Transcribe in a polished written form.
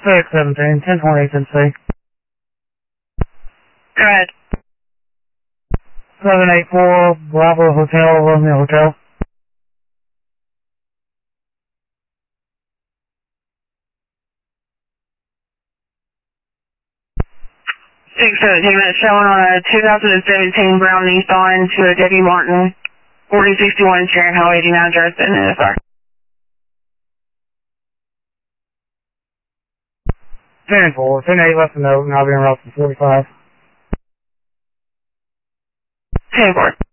617, 1028 Tennessee. Go ahead. 784 Bravo Hotel, Romeo Hotel. 617 minutes showing on a 2017 Brown Nissan to a Debbie Martin, 4061 Sharon Hill, 89 Justin, NSR. 10-4, 10-8 left a note, and I'll be in route for 45. 10-4.